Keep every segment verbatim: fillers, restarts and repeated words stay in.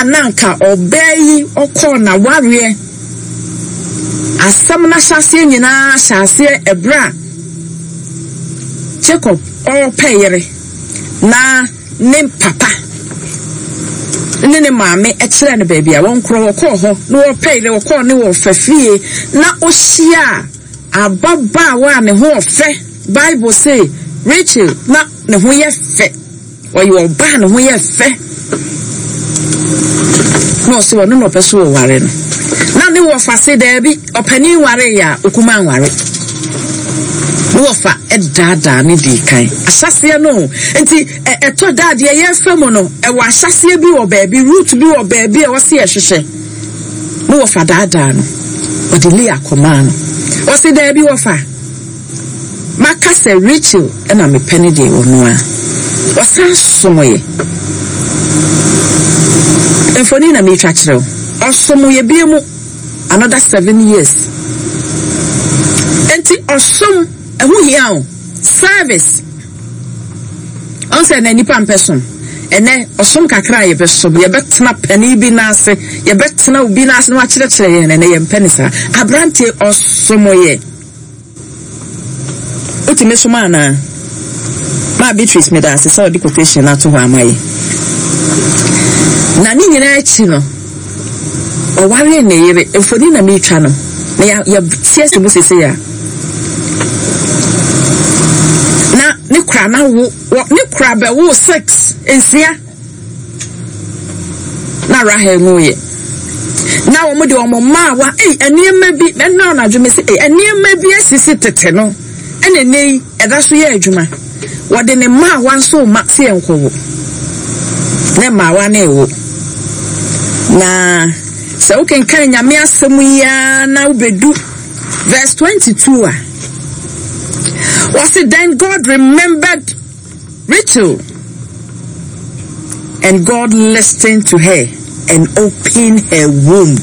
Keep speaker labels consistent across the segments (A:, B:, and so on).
A: nanka obey okona warrior asam na hyase nyina hyase ebra Jacob all payere na ne papa ne ne maame ekire ne baby a won kro wokọ ho na wo payere wokọ ne wo fafie na ohia ababa wa ne ho ofe Bible say Rachel na ne ho ye fe o yo ba ne ho ye fe no so no no peso wo ware no na ne wo fa se da bi opani ware ya okuma ware no fa edada ne di kan asase no enti eto dade ye fam no e wa asase bi wo ba bi root bi wo ba bi e wo se ehwehwe no wo fa dada no o de le akoma no o se da bi wo fa maka se Rachel na me pene de wo no a o san somoye enfoni na me twa kire o somoye bi mu another seven years enti osom ehu hia service on say na nipa person ene osom kakra ye beso ye betena pani bi na ase ye betena obi na ase na kire kire ye na ye mpenisa abrante osomoye oti me soma na ma Beatrice me da ase so di quotation na to ho amaye na ni nyina achi no o ware na yere efodi na me twa no na ya ya tiese bo sese ya na ne kra na wo ne kra be wo six ensia na Rahel ngoye na wo mo de wo ma wa eh eniema bi na na adwuma se eh eniema bi asisi tete no ene nei eda so ye adwuma wo de ne ma wa nso ma se enkowo ne ma wa na ewo na se o ken kan nyame asemu ya na ubedu verse twenty-two a was it then God remembered Rachel and God listened to her and opened her womb.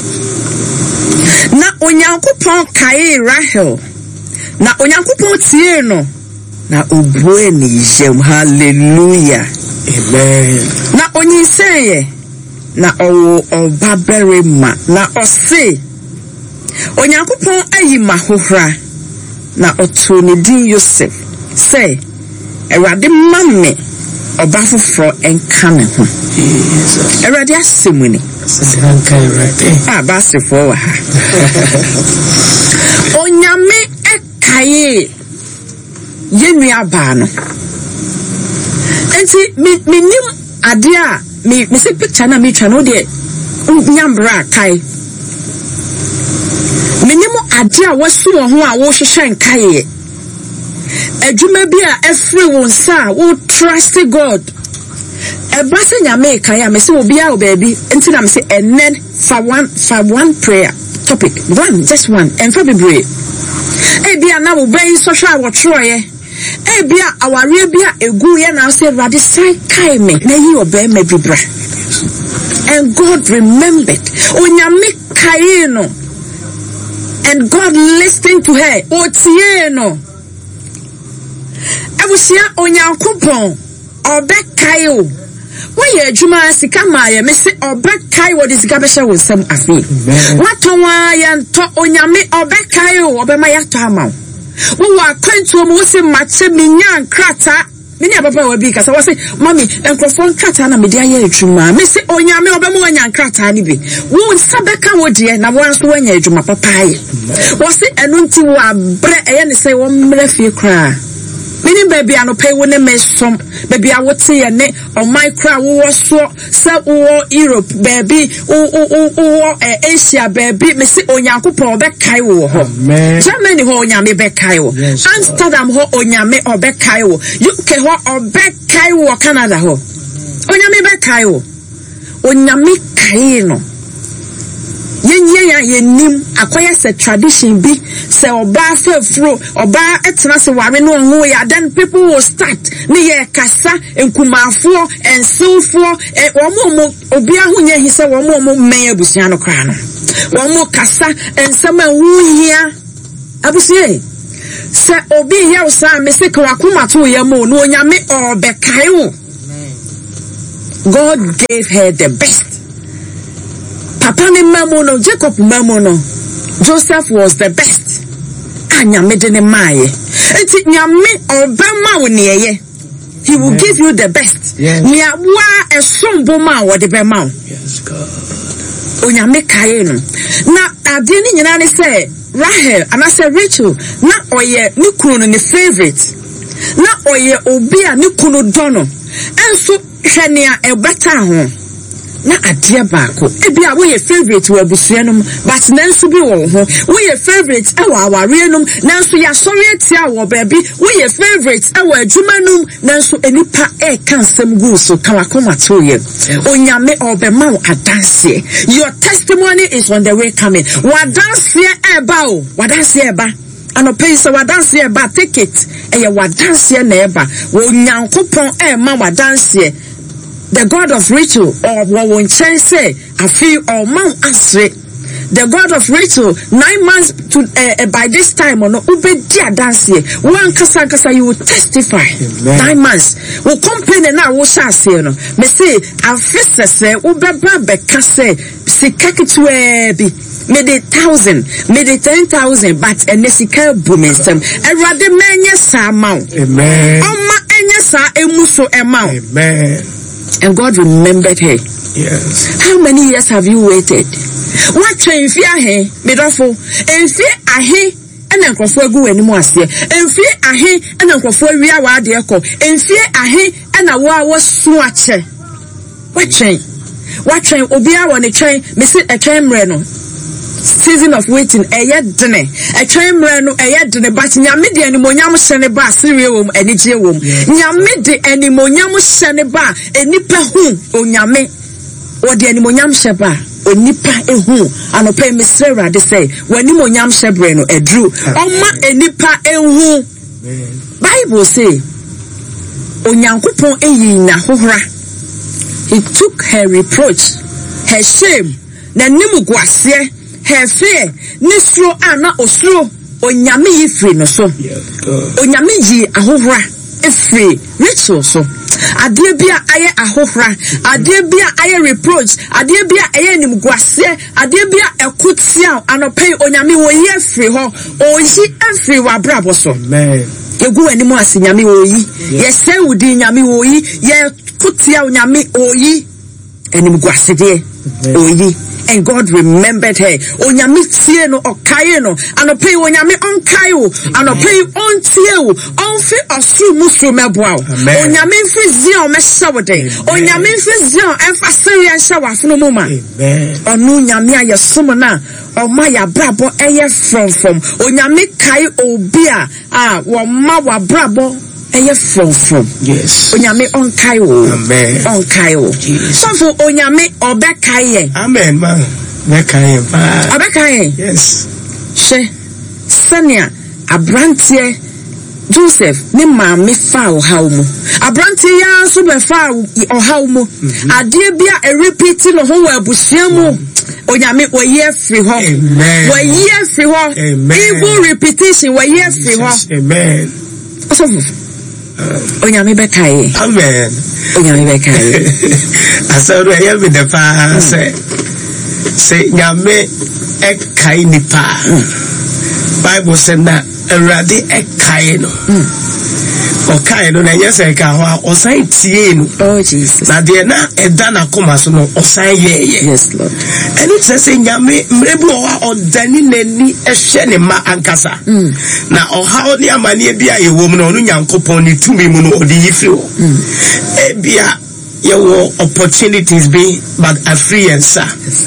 A: Na onyankopon kai Rahel na onyankopon tie no na obue ni jem. Hallelujah, amen. Na onyiseye na owo obaberema na ose onyankopon ayi mahohra na otuni din Yosef say Erade mamme oba foforo enka ne ho Erade asemuni sanka Erade ah basefo wa ha onyame ekaye yenu aba no enti minim ade a me me se picture na me twa no de nyambra kai minimo ade a wasu wo ho a wo hwehwe nkae adwuma bi a every one sa wo trust God e ba se nyame kai a me se obi a obabi enti na me se enen for one for one prayer topic one just one and for bebre e bia na wo ban so hwa wo troye e bia aware bia egu ye na say radi sai kai me na yi oba ma bibra and God remembered onyame kai no and God listened to her. Otieno. Abusia onyankopon obekayo. Why juma sika maye me se obekayo wo disika be hye wo sam afi. Watonwa ya nto onyame obekayo obema ya to ama. Wo wa kwantu mo se mache minya nkrata. Mini ababa wa bi kasa wo se mami enkrofon nkrata na me dia ya adwuma. Me se onyame obema wanya nkrata ni bi. Wo nsabeka wo de na wo anso wanya adwuma papaye. Wo se enu nti wo abre eye ne se wo mra fie kra. Mini baby anope wo ne mesom baby a wote ye ne on my cry wo so sa wo Europe baby wo wo Asia baby me se onyankopon obekai wo ho Germany ho onyame bekai wo Amsterdam ho onyame obekai wo U K ho obekai wo Canada ho onyame bekai wo onyame kai no yenye ya yenim akoya se tradition bi se oba fefro oba etena se ware no ho ya then people will start ne ye kasa enkumafo ensufo e omo obi ahunye hi se omo omo men abusia no kra no omo kasa ensama huhia abusie se obi ya usa me se kwa kuma to ye mo no onyame obekai wo God gave her the best Papa ni mamuno, Jacob mamuno. Joseph was the best. Anya medene maye. Enti nyame obama woniye. He will yes. give you the best.
B: Yes.
A: Nya wa esombo ma wo de bema.
B: Yes, God.
A: Onyame kaye no. Na ade ni nyina ne say Rahel and I say Rachel na oye ni kunu no ni favorite. Na oye obi a ni kunu dono. Enso hwene a ebeta ho. Na adia baako ebi a we favorite we abusuanom but nanso bi wo ho we favorite e wa awarenom nanso ya sori atia wo baabi we favorite e wa adwumanum nanso enipa e kan sem gu so kawakoma toye onyame obema wo adanse. Your testimony is on the way coming. Wadanse e ba o wadanse e ba anope so wadanse e ba take it e ye wadanse na e ba wo nyankopon e ma wadanse. The God of Rachel or won't say I feel or mount asre. The God of Rachel nine months to uh, uh, by this time on ube dia dance one kasa kasa you will testify. Amen. Nine months will complain now will shall say no me say afisa say ube bra be kase sikaki to be me the thousand me the ten thousand but enesika booming some e rade menye sa amount. Amen. Oma enye sa emuso amount. Amen. And God remembered her. Yes. How many years have you waited? What train fear he? Midofo. And fear ahe and then crofo go anymore. And fear ahe and then crofo we are wa de ko. And fear ahe and a wa was swatch. What train? What train? Obia on a train, miss a train reno. Season of waiting, a yet dinner. A train reno, a yet dinner, but Yamidi and Monyam Shaneba, Syrium, and Nigerum. Yamidi and Monyam Shaneba, a nipper whom, O Yame, or the Animonyam Sheba, or Nippa a whom, and a pay Miss Sarah, they say, when Nimonyam Shebreno, a drew, Oma a Nippa a whom. Bible say, O Yankupon a yina hora. He took her reproach, her shame, the Nimuguasie. Her fear, Nistro ana osro, onyame yifri no so. Onyame ji ahohra, efri, ritual so. Ade bia aye ahohra, ade bia aye reproach, ade bia aye nimguase, ade bia ekutia anope onyame wo yefri ho, oyi efri wa brabo so. Amen. Yegu enimu asinyame wo yi, yese udi nyame wo yi, ye kutia onyame oyi, enimguase de oyi. And God remembered her. Onyame tie no okaye no anope onyame onkaye o anope ontie o onfi osuru musuru meboa o onyame mfi zion mehawode onyame mfi zion emfa serian shawa afunu muma amen onu nyame ayesom na oma ya brabo eye from from onyame kai obi a ah wo ma wa brabo eye from from yes onyame onkai o amen onkai o so for onyame obekai amen man bekai pa obekai yes she sania abrantie Joseph ni maame fa o hawmu abrantie ya so be fa o hawmu ade bia e repeat no ho wa abusuamu onyame wo ye free ho amen wo ye free ho even repetition wo ye free ho amen so onyame bekai amen onyame bekai asaru ya be the pa say say nyame ekai ni pa Bible said na erade ekai no okai no na yesa ka ho osan tie no oh Jesus na de na eda na koma so no osan ye yes Lord and it says nyame mrebu o odani nani ehwe ne ma ankasa na oha oni amane bia ye wom no no nyankopon ni tumi mu no odi yifri o e bia ye wo opportunities be but a free answer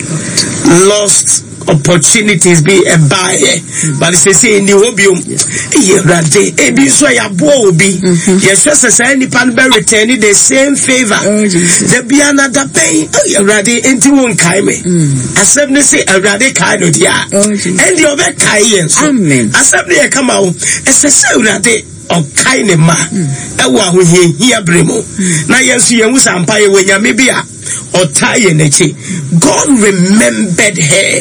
A: lost opportunities be a buyer but it say in the obium e rade e bi so ya bo obi yes so say any pan be return the same favor the be another pay e rade enti won kai me asem ne say rade kai no dia and the obe kai yen so asem ne e come out e say say rade o kai ne ma e wa ho hia hia bremo na yesu yen wusa mpa ye wanya me bia
B: or tie nechi. God remembered her.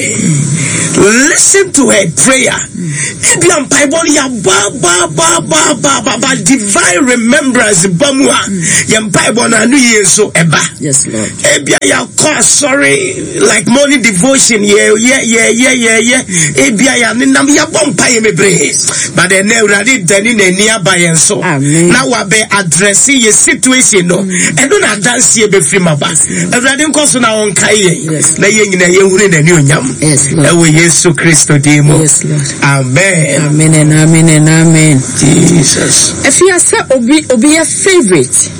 B: Listen to her prayer. Ebiam paiboni ya ba ba ba ba ba ba ba divine remembrance bamwa. Yam paibona nu yeso eba.
A: Yes, Lord.
B: Ebia ya call sorry like morning devotion yeah yeah yeah yeah yeah yeah. Ebia ya ninam ya bompa ye mebre. But then uradi dani ne nearby and so. Now we be addressing your situation no. And don't dance ye be free maba. Uradi nkoso na on kai. Na ye nyina ye hure na ni onyam.
A: Yes, Lord.
B: Ewe Yesu Kristo demo.
A: Yes, Lord.
B: Amen.
A: Amen and amen and amen.
B: Jesus.
A: If you say obi obi your favorite.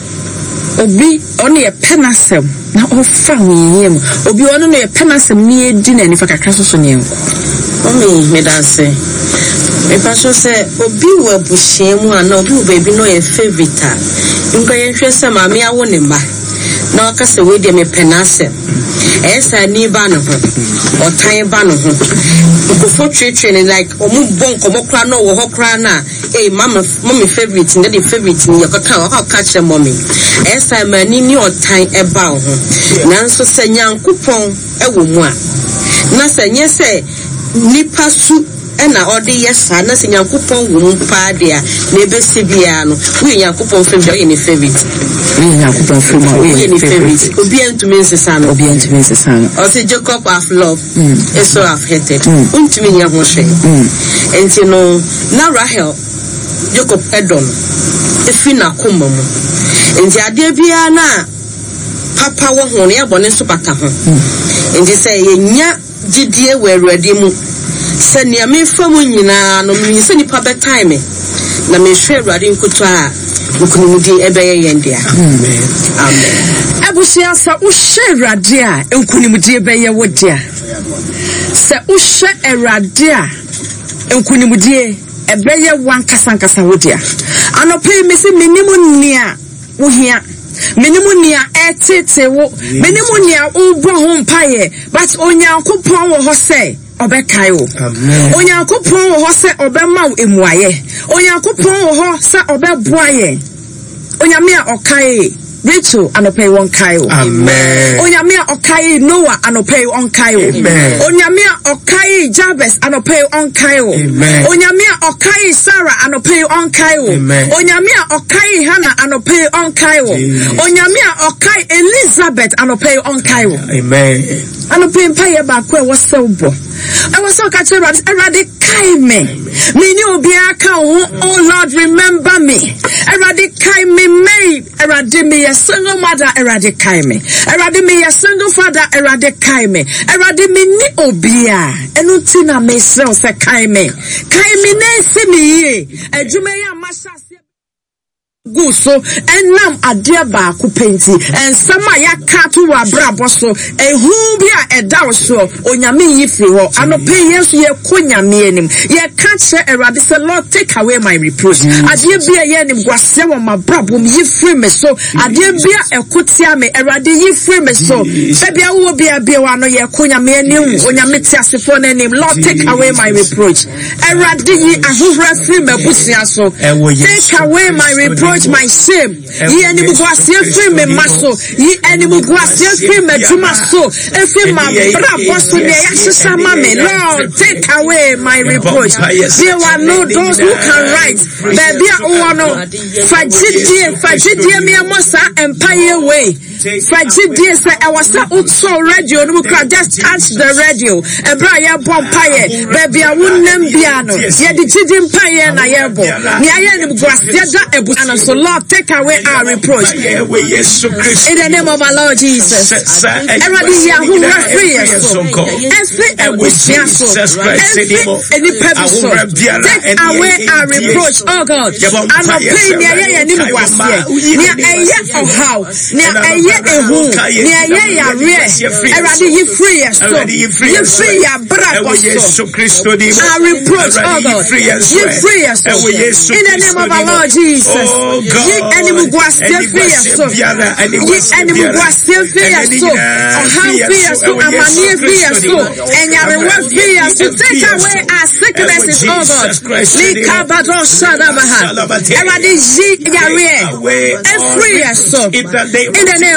A: Obi only a penasem na ofa him. Obi ono no a penasem ni edi na nifa kakra so so ne enko.
C: Omi me dance. Me pastor say obi we bushemu ana obi we baby no your favorite. Nka ye hwe se ma me awo ne ma. Na aka se we de me penasem. Esa ni ba no ho. Otan ba no ho. Nkofo twetwe like omu bon komo kra no wo ho kra na eh mama mommy favorite na the favorite ni yakaka ho ka kire mommy. Esa mani ni otan e ba ho. Nanso se nyankopon e wo mu a. Na se nye se nipa su ena odi yesa na se nyankopon wo mu pa de a na ebesi bia no we nyankopon favorite ni favorite
A: we nyankopon favorite we ni favorite
C: obi entumi nsesa no
A: obi entumi nsesa no
C: o se Jacob have love mm. so have hated untumi nya ho hwe enti no na Rahel Jacob edom efi na koma mu enti ade bia na papa wo ho ne abone so pata ho enti se yenya gidie we awurade mu se ne me famu nyina no me se nipa be time na me hwe awurade nkuto a nkunimudi ebeye yendia amen amen
A: abusia sa wo hwe awurade a nkunimudi ebeye wodia se wo hwe awurade a nkunimudi ebeye wankasa nkasa wodia anope me se menimu nia wo hia menimu nia etete wo menimu nia ubo ho mpaye but onyankopon wo ho se obekayo onyankopon wo ho se obema emuaye onyankopon wo ho se obeboaye onyame a okaye Rachel anope won kayo.
B: Amen.
A: Onyame okaye Noah anope on kayo.
B: Amen.
A: Onyame okaye Jabez anope on kayo.
B: Amen.
A: Onyame okaye Sarah anope on kayo.
B: Amen.
A: Onyame okaye Hannah anope on kayo. Onyame okaye Elizabeth anope on kayo.
B: Amen.
A: Anope mpaye ba kwa wasaubo. I was so catch erade kai me. Me ni obi aka ho. Oh Lord, remember me. Erade kai me me. Erade me a single mother erade kai me. Erade me a single father erade kai me. Erade me ni obia. Enu tina me se o se kai me. Kai me ne se me ye. Ejume ya masha go so enam ade ba ku penti ensama ya katu wa brabo so ehu bia edaw so onyame yifri ho anope yesu ye konyame enim ye ka che erade se Lord take away my reproach ade bia ye nim gwase wo ma brabo mi yifri me so ade bia ekotia me erade yifri me so se bia wo bia bia wa no ye konyame enim onyame tiasefo na enim Lord take away my reproach erade yi ahohra fri me busia so take away my reproach my shame ye enimu gwase free me maso ye enimu gwase free me tuma so efi ma brabo so ne ya sisa ma me Lord take away my reproach there are no those who can write baby o no fagidie fagidie me amosa empire way fagidie say I was so radio no kra just touch the radio ebra ya bompaye baby a wonnam bia no ye de gidi mpaye na ye bo ne aye enimu gwase da ebu ana so Lord take away our reproach in the name of our Lord Jesus. Everybody here who are free, every ebusiaso, every any purpose, take away our reproach. Oh God, I'm not playing near ye any wasie, near a ye of how, near a ye a who, near ye a re. Everybody you free us, you free your brother. Our reproach, oh God, you free us in the name of our Lord Jesus. Ye enemy gwastia fear so. Ye enemy gwastia fear so. Oham fear so. Amani fear so. Enyarewa fear so. Take away our sicknesses, oh God. Likabado shadabaha. Everybody ye yare. And free us so. In the name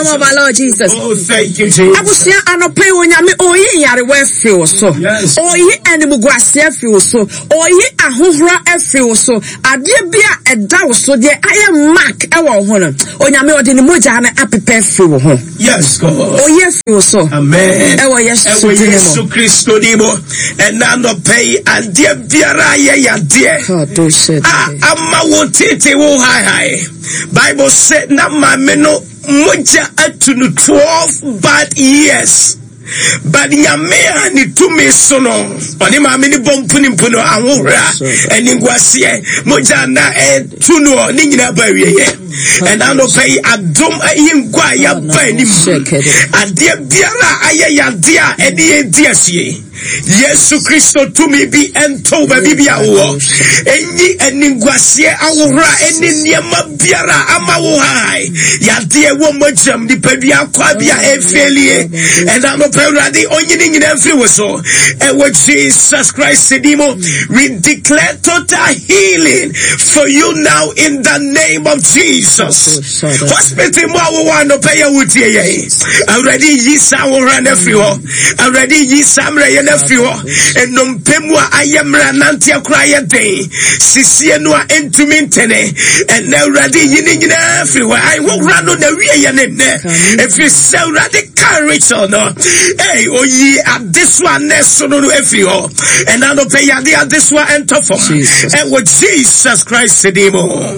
A: name of our Lord Jesus.
B: Oh, thank you, Jesus.
A: Abusia anope onyame oyi yare we feel so. Oyi enimugwase feel so. Oyi ahohora feel so. Ade bia eda wo so de aye mark e wo ho no. Onyame odi ni moja na apepe feel ho.
B: Yes, God.
A: Oyi feel so.
B: Amen.
A: E wo Yesu
B: Yesu Kristo dimo. And anope ade biara ye ya de. Ah, ama wo tete wo high high. Bible said na mame no moja atunu twelve bad years. But yamea ni tumi sono. Oni mame ni bompuni mpuno anwura. Eni ngwasie moja na etuno ni nyina ba wiye. And I know pay adom ayin kwa ya ba ni ade biara aye ya dia edi diasie. Yesu Kristo tumi bi ento ba bibia wo. Enyi eni ngwasie awura eni niema biara ama wo hai. Ya de wo mojam di pedua kwa bia efelie. And I know pay radi onyini nyina free wo so. E wo Jesus Christ sedimo, we declare total healing for you now in the name of Jesus. Hospital mo wo no pay wutie ye. Already yisa wo ran free ho. Already yisa mre ye na free ho. Enom pemu ayemra nante akra ye den. Sisie no entumi ntene. And already yini nyina free ho. I wo ran no na wie ye ne ne. If you say already courage or no. Hey, oyi at this one neso no free ho. And I no pay ya at this one enter for. And with Jesus Christ sedimo.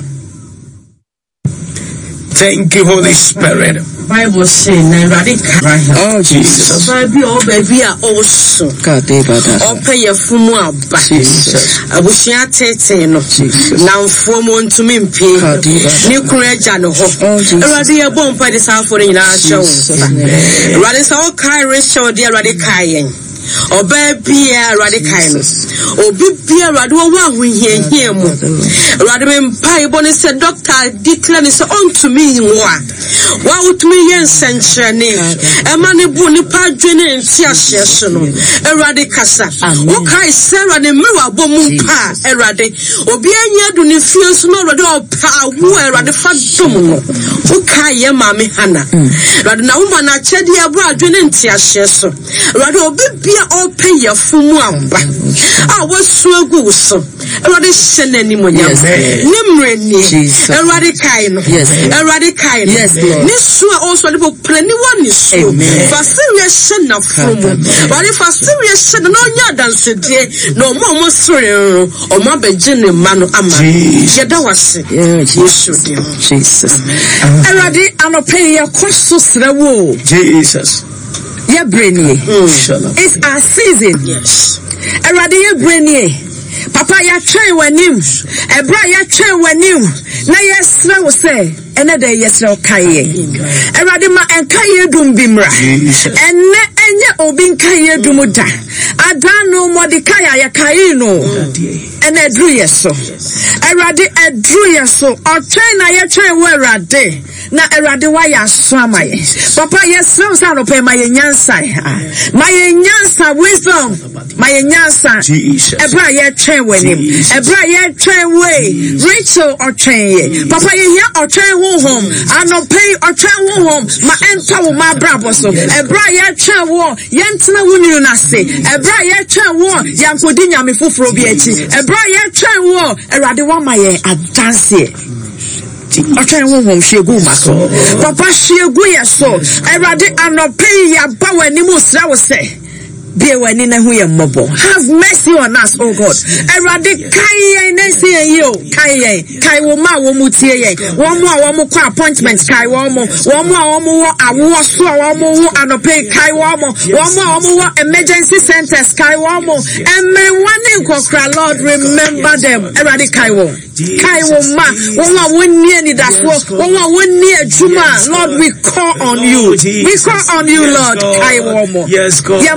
B: Thank you, Holy Spirit.
C: Bible saying
B: oh Jesus.
C: Baby, oh baby, also. God, oh pay your fumu abba. I wish you had taken now four months to me pay. New courage and hope. Already a bomb by the south for in our show. Radis all Kyrie show dear Radicayan. O baby, Radicayan. O bibia Radu, we hear him. Radimim Pai Bonnie said, Doctor Declan is on to me. What would me yen century? A money bunny padrin and Tiashason. A radicasa. Okay, Sarah the mirror bomu pa, a radi. O bien yadun feels no rado pa, where at the fat domo. Okay, mammy Hannah. Radna woman, I said, dear bradrin and Tiashason. Rado bibia all pay your fumuamba. I was so good, so. Radition anymore. Nimreni. A radical. Yes. A radical. Yes. This also the plenty one is so. For serious son of from. But if a serious son, no yadan today, no more sorrow or my Benjamin Manu Ama. Yadawas. Jesus. A radi and a pay your questions the wall. Jesus. Yeah, brainy. It's our season. Yes. A radi brainy. Papa ya try wanim. Ebra ya try wanim. Na yesra wo say. Ene de yesra kaye. Erade ma enkaye dum bimra. Enne enye obi nkaye dum da. Adano Mordecai ya kaye no. Ene dru yeso. Erade edru yeso. O try na ye try we erade. Na erade wa ya so amaye. Papa yesra sa no pe ma ye nyansa. Ma ye nyansa wisdom. Ma ye nyansa. Ebra ye try wanim. Ebra ye try we. Rachel or try. Papa ye here or try home. I no pay or try home. Ma enter my brabo so. Ebra ye try war. Yentina wunu na se. Ebra ye try war. Yankodi nyame foforo bi echi. Ebra ye try war. Erade wa ma ye adance. I try home shegu maso. Papa shegu ye so. Erade anope ya ba wani mu sra wo se. Be when in a mobile. Have mercy on us, oh God. Erade kai nesi yo kai kai wo ma wo mutie one more one more appointment kai wo mo one more one more awo so one more anope kai wo mo one more one more emergency centers kai wo mo and me one in kokra Lord remember them. Erade kai wo kai wo ma one one near ni that's what one one near juma Lord we call on you we call on you Lord kai wo mo yes God yeah ma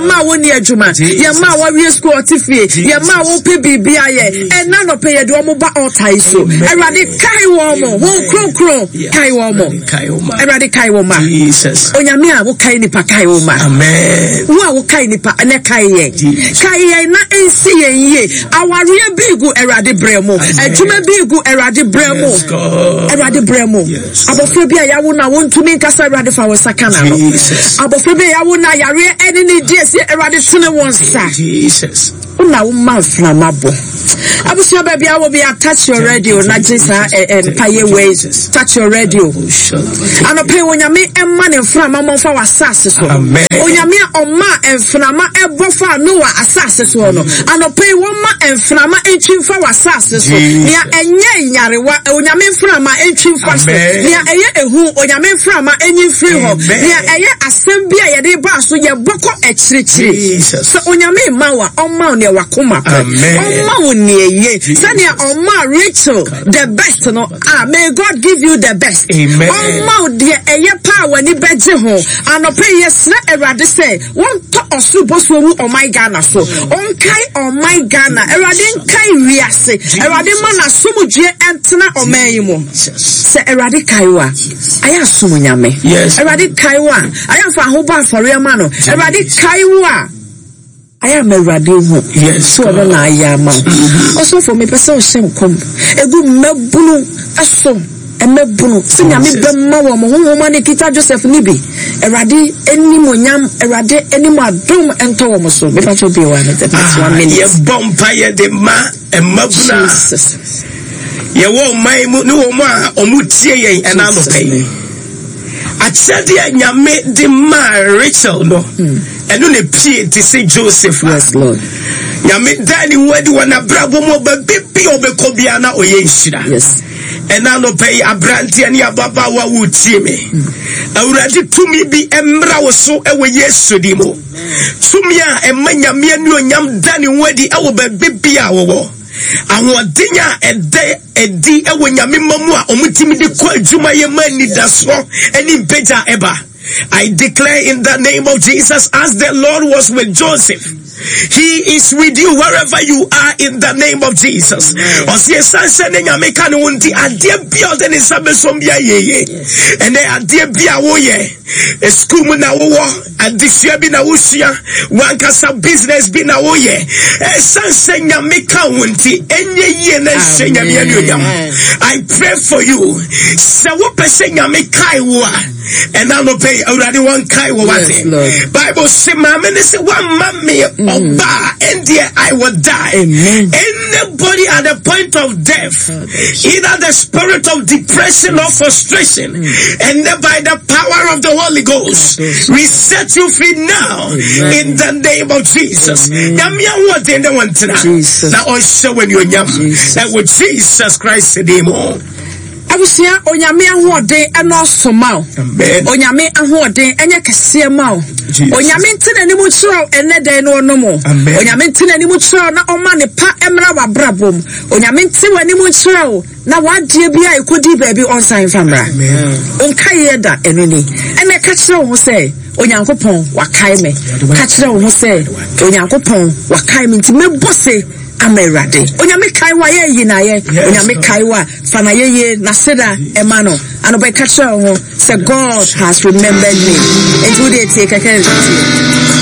A: ni adwuma ye ma wa wie school otifie ye ma wo pe bibia ye and na no pe ye de omo ba altai so erade kai wo mo wo krokro kai wo mo erade kai wo ma Jesus onyame a wo kai ni pa kai wo ma amen wo a wo kai ni pa na kai ye kai ye na ensi ye ye aware bigu erade bremo adwuma bigu erade bremo erade bremo abofra bia ya wo na wo ntumi nkasa erade fa wo sakana no abofra bia ya wo na yare eni ni die se erade tune won sa Jesus una wo man fra mabo abusia ba bia wo bia touch your radio na jisa and paye ways touch your radio ano pay onyame emma ne fra ma mo fa wasase so onyame oma enframa ebofa no wa asase so no ano pay wo ma enframa entwi fa wasase so nia enye nyarewa onyame enframa entwi fa so nia eye ehu onyame enframa enyi free ho nia eye asem bia ye de ba so ye boko ekirikiri so onyame mawa oma ne wakoma oma woni eye sania oma Rachel the best no ah may God give you the best oma de eye power ni beje ho anope yesra erade say won to osubo so wu oh my Ghana so on kai oh my Ghana erade kai wiase erade mana sumudue entena oman mo se erade kai wa aya sumunyame erade kai wa aya fa ho ba for ma no erade kai wa I am a radio. Yes, so I am. Also for me, person shem come. A good mebunu, a sum, a mebunu. Sing a mid mawa, woman, Kita Joseph Nibi. A radi, any monyam, a radi, any more doom and tomoso. If I should be one of the past one minute. Yes, bompire de ma, and mabuna. Ye won't my no ma, or mutie, and I'm okay. I said, ya made the ma Rachel, no. And on a P to say Joseph, yes, Lord. Yami Danny, where do one a bravo mo baby or Becobiana or Yeshida? Yes. And I no pay a brandy and ya baba would see me. I would have to me be embra was so away yesterday. Sumia and Manya Mianu and Yam Danny, where the our baby hour. I want dinner a day a day when Yamimamua or Mutimidi called Juma Yamani that's all any better ever. I declare in the name of Jesus, as the Lord was with Joseph, He is with you wherever you are in the name of Jesus. And they are dear Biawoye, a school na wo, and this year be na wusia, one casa business be na woye, a son senya meka wunti, any yen senya mianyam. I pray for you, Sawope senya mekai wa, and I no pay already one kai wa wate. Bible say, Mamma, say one mammy. Oba, and there I will die. Amen. Anybody at the point of death, either the spirit of depression or frustration, mm. and by the power of the Holy Ghost, we set you free now. Amen. In the name of Jesus. Now, also when you're young, that with Jesus Christ, the demon. Abusia onyame ahode eno somao onyame ahode enye kese mao onyame ntene ni mu chiro enede no no mo onyame ntene ni mu chiro na oma ne pa emra wa brabom onyame ntene wani mu chiro na wadie bia ekodi baabi onsan famra onka yeda enoni ene ka chiro ho se onyankopon wakae me ka chiro ho se onyankopon wakae me nti mebose amerade onyame kaiwa ye yinaye onyame kaiwa fana ye ye naseda emano and by catch ho say God has remembered me and who they take a care